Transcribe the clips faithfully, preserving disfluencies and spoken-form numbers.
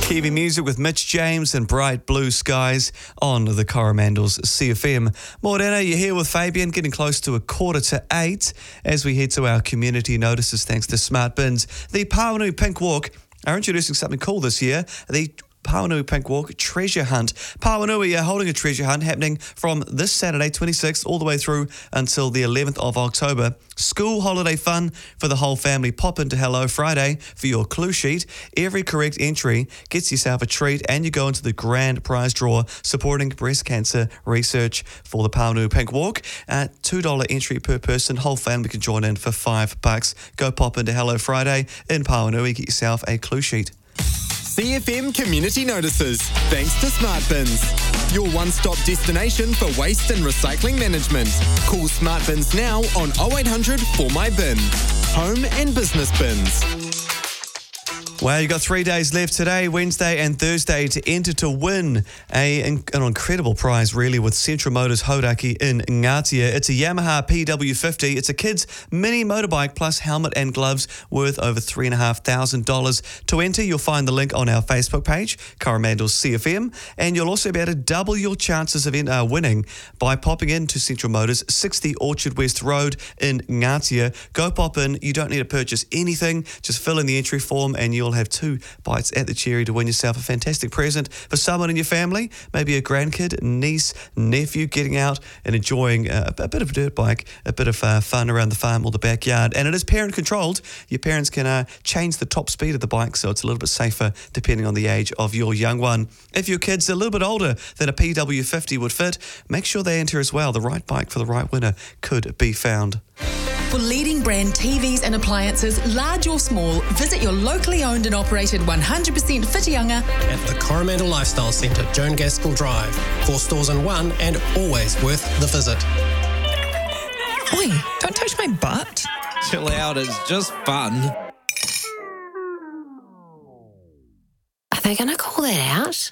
Kiwi Music with Mitch James and Bright Blue Skies on the Coromandel's C F M. Morena, you're here with Fabian, getting close to a quarter to eight as we head to our community notices thanks to Smart Bins. The Pawanui Pink Walk are introducing something cool this year, the Pawanui Pink Walk Treasure Hunt. Pawanui are holding a treasure hunt happening from this Saturday, twenty-sixth, all the way through until the eleventh of October. School holiday fun for the whole family. Pop into Hello Friday for your clue sheet. Every correct entry gets yourself a treat and you go into the grand prize draw supporting breast cancer research for the Pawanui Pink Walk. Uh, two dollars entry per person. Whole family can join in for five bucks. Go pop into Hello Friday in Pawanui. Get yourself a clue sheet. C F M Community Notices, thanks to Smart Bins. Your one-stop destination for waste and recycling management. Call Smart Bins now on oh eight hundred four my bin. Home and business bins. Well, you've got three days left today, Wednesday and Thursday, to enter to win a, an incredible prize, really, with Central Motors Hauraki in Ngatea. It's a Yamaha P W fifty. It's a kid's mini motorbike plus helmet and gloves worth over three thousand five hundred dollars. To enter, you'll find the link on our Facebook page, Coromandel's C F M, and you'll also be able to double your chances of uh, winning by popping into Central Motors, sixty Orchard West Road in Ngatea. Go pop in. You don't need to purchase anything. Just fill in the entry form and you'll have two bites at the cherry to win yourself a fantastic present for someone in your family, maybe a grandkid, niece, nephew, getting out and enjoying a, a bit of a dirt bike, a bit of uh, fun around the farm or the backyard. And it is parent controlled. Your parents can uh, change the top speed of the bike so it's a little bit safer depending on the age of your young one. If your kid's a little bit older than a P W fifty would fit, make sure they enter as well. The right bike for the right winner could be found. For leading brand T Vs and appliances, large or small, visit your locally owned and operated one hundred percent Whitianga at the Coromandel Lifestyle Centre, Joan Gaskell Drive. Four stores in one and always worth the visit. Oi, don't touch my butt. Chill out, it's just fun. Are they going to call that out?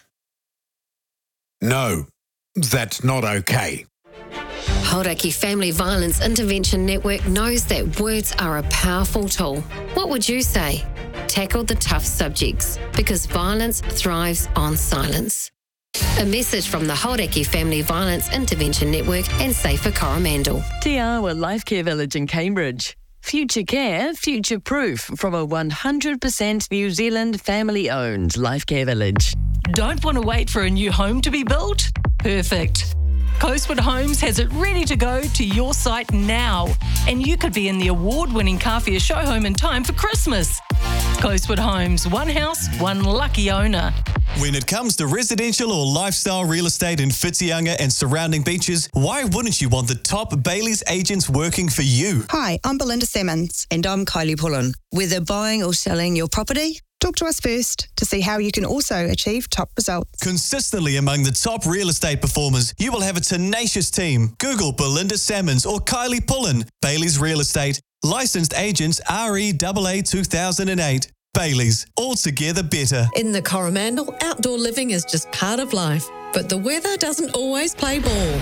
No, that's not okay. Hauraki Family Violence Intervention Network knows that words are a powerful tool. What would you say? Tackle the tough subjects, because violence thrives on silence. A message from the Hauraki Family Violence Intervention Network and Safer Coromandel. Te Awa Life Care Village in Cambridge. Future care, future proof from a one hundred percent New Zealand family-owned life care village. Don't want to wait for a new home to be built? Perfect. Coastwood Homes has it ready to go to your site now, and you could be in the award-winning Kawhia show home in time for Christmas. Coastwood Homes, one house, one lucky owner. When it comes to residential or lifestyle real estate in Whitianga and surrounding beaches, why wouldn't you want the top Bailey's agents working for you? Hi, I'm Belinda Simmons. And I'm Kylie Pullen. Whether buying or selling your property, talk to us first to see how you can also achieve top results. Consistently among the top real estate performers, you will have a tenacious team. Google Belinda Salmons or Kylie Pullen. Bailey's Real Estate. Licensed agents R E A A two thousand eight. Bailey's. Altogether better. In the Coromandel, outdoor living is just part of life, but the weather doesn't always play ball.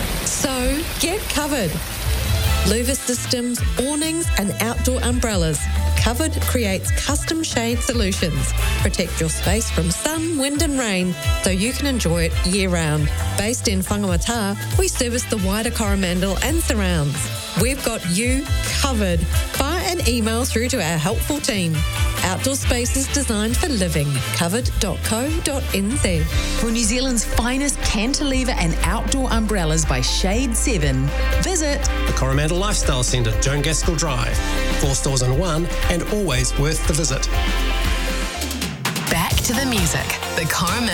So get covered. Louver systems, awnings and outdoor umbrellas. Covered creates custom shade solutions. Protect your space from sun, wind and rain so you can enjoy it year-round. Based in Whangamata, we service the wider Coromandel and surrounds. We've got you covered. Fire an email through to our helpful team. Outdoor spaces designed for living. covered dot co dot n z. For New Zealand's finest cantilever and outdoor umbrellas by Shade seven, visit the Coromandel Lifestyle Centre, Joan Gaskell Drive. Four stores in one and always worth the visit. Back to the music. The Coromandel